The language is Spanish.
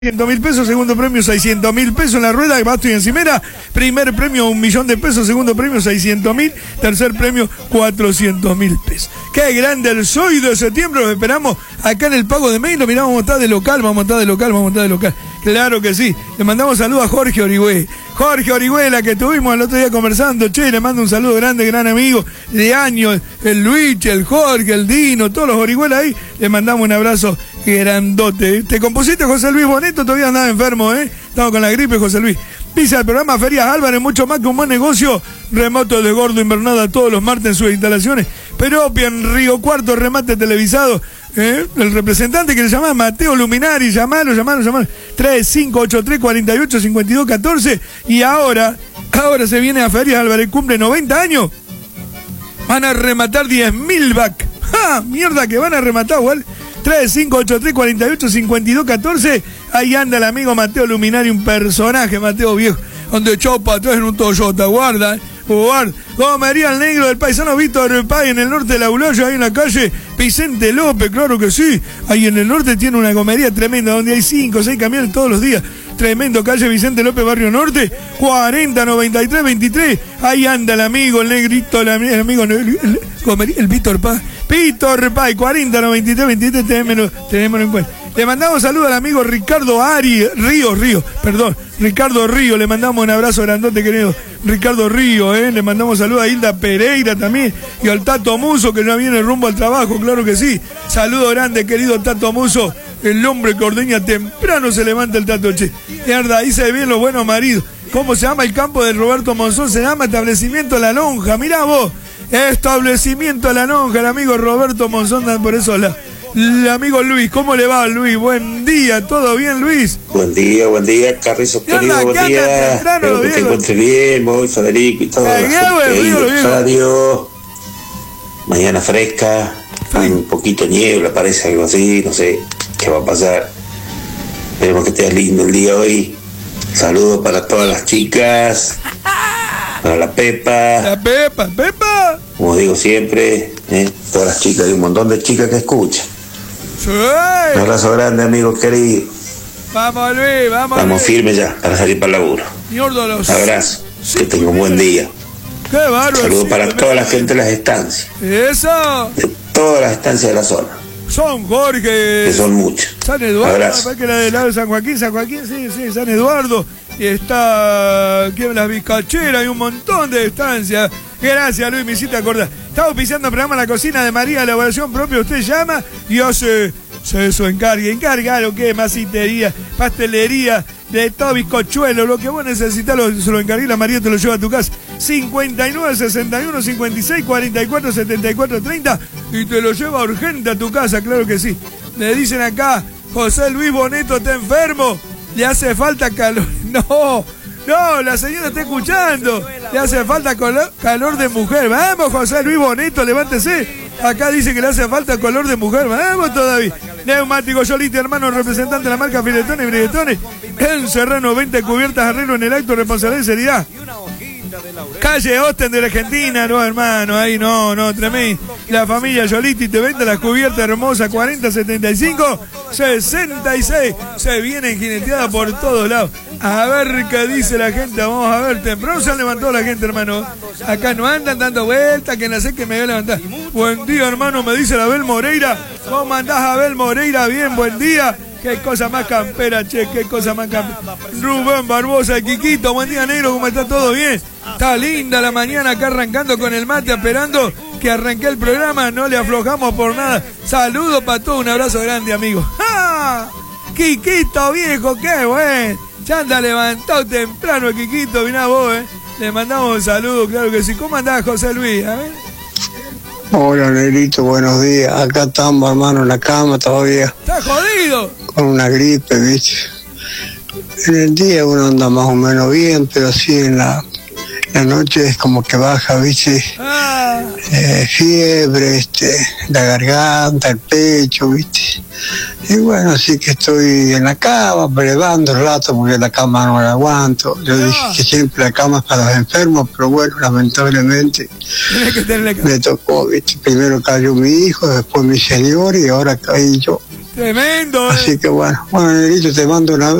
$100.000 pesos, segundo premio $600.000 pesos en la rueda, basto y encimera, primer premio $1.000.000 pesos, segundo premio $600.000, tercer premio $400.000 pesos. Qué grande el Soy de septiembre, los esperamos acá en el Pago de Mail, lo miramos, vamos a estar de local, claro que sí. Le mandamos saludos a Jorge Orihuela, que estuvimos el otro día conversando, le mando un saludo grande, gran amigo de años, el Luis, el Jorge, el Dino, todos los Orihuela ahí, le mandamos un abrazo grandote. Te compusiste, José Luis Boneto, todavía andaba enfermo, estamos con la gripe, José Luis. Pisa el programa Ferias Álvarez, mucho más que un buen negocio, remoto de gordo invernada todos los martes en sus instalaciones, Peropia en Río Cuarto, remate televisado, el representante que le llama Mateo Luminari, llamalo, 3583-485214, y ahora se viene a Ferias Álvarez, cumple 90 años, van a rematar 10.000 back, ¡ja! Mierda que van a rematar, igual. 3583-485214, ahí anda el amigo Mateo Luminari, un personaje, Mateo viejo, donde echó para atrás en un Toyota, guarda, como María el Negro del paisano Víctor Pay en el norte de la Ulaya, ahí en la calle Vicente López, claro que sí, ahí en el norte tiene una comería tremenda, donde hay 5 o 6 camiones todos los días, tremendo, calle Vicente López, Barrio Norte, 409323, ahí anda el amigo, el negrito, el amigo, el Víctor Pay, 409323, tenemos en cuenta. Le mandamos saludos al amigo Ricardo Ricardo Río, le mandamos un abrazo grandote, querido Ricardo Río, le mandamos saludos a Hilda Pereira también, y al Tato Muso, que ya viene rumbo al trabajo, claro que sí, saludo grande, querido Tato Muso, el hombre que ordeña temprano se levanta el Tato, mierda, ahí se ven los buenos maridos. ¿Cómo se llama el campo de Roberto Monzón? Se llama Establecimiento La Lonja, mirá vos, Establecimiento La Lonja, el amigo Roberto Monzón, por eso el amigo Luis. ¿Cómo le va, Luis? Buen día, ¿todo bien, Luis? Buen día, Carrizo querido, buen día. Espero que te encuentres bien, vos, Federico y todo. Radio. Mañana fresca, un poquito niebla, parece algo así, no sé qué va a pasar. Esperemos que esté lindo el día hoy. Saludos para todas las chicas, para la Pepa. Como digo siempre, todas las chicas, hay un montón de chicas que escuchan. Sí. Un abrazo grande, amigos queridos. Vamos, Luis, Vamos firme ya, para salir para el laburo. Un abrazo, que tenga un buen día. Qué bárbaro. Saludos para toda la gente de las estancias. Eso. De todas las estancias de la zona. Son Jorge. Que son muchas. San Eduardo. Abrazo. Que la del lado de San Joaquín, sí, San Eduardo. Y está aquí en las Vizcacheras, hay un montón de estancias. Gracias, Luis, me hiciste acordar. Estamos pisando el programa La Cocina de María, elaboración propia. Usted llama y hace eso, encarga lo que es masitería, pastelería, de todo bizcochuelo, lo que vos necesitas se lo encargué, la María te lo lleva a tu casa. 59 61 56 44 74 30 y te lo lleva urgente a tu casa, claro que sí. Le dicen acá, José Luis Boneto está enfermo, le hace falta calor. No, la señora está escuchando. Le hace falta calor de mujer. Vamos, José Luis Boneto, levántese. Acá dice que le hace falta color de mujer. Vamos todavía. Neumático Yoliti, hermano, representante de la marca Filetones y Briguetones. En Serrano, 20 cubiertas, arreglo en el acto, responsabilidad y seriedad. Calle Osten de la Argentina, no, hermano, ahí no, tremendo. La familia Yoliti te vende las cubiertas hermosas, 40, 75, 66. Se vienen jineteadas por todos lados. A ver qué dice la gente, vamos a ver. Temprano se han levantado la gente, hermano. Acá no andan dando vueltas, que no sé que me voy a levantar. Buen día, hermano, me dice la Abel Moreira. ¿Cómo andás, Abel Moreira? Bien, buen día. Qué cosa más campera, qué cosa más campera. Rubén Barbosa y Quiquito, buen día, negro, ¿cómo está? ¿Todo bien? Está linda la mañana acá arrancando con el mate, esperando que arranque el programa, no le aflojamos por nada. Saludos para todos, un abrazo grande, amigo. ¡Ja! Quiquito, viejo, qué bueno. Ya anda levantado temprano el Quiquito, mirá vos, Le mandamos un saludo, claro que sí. ¿Cómo andás, José Luis? A ver. Hola, negrito, buenos días. Acá estamos, hermano, en la cama todavía. ¿Estás jodido? Con una gripe, ¿viste? En el día uno anda más o menos bien, pero sí en la noche es como que baja, ¿viste? Fiebre, la garganta, el pecho, ¿viste? Y bueno, así que estoy en la cama, brevando el rato porque la cama no la aguanto. Yo dije que siempre la cama es para los enfermos, pero bueno, lamentablemente me tocó, ¿viste? Primero cayó mi hijo, después mi señor y ahora caí yo. Tremendo. Así que bueno, Negrito, te mando una